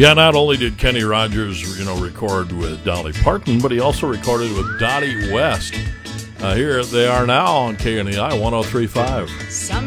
Yeah, not only did Kenny Rogers, record with Dolly Parton, but he also recorded with Dottie West. Here they are now on KNEI 103.5.